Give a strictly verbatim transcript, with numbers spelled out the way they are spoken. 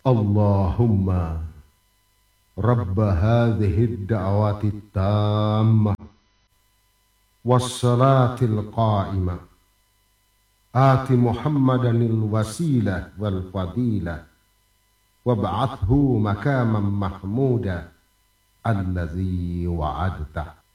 Allahumma Rabba hadhihi ad-da'wati at-tammah was-salatil qa'imah ati Muhammadanil wasilah wal fadilah wab'athu makaman mahmuda alladzi wa'adtah.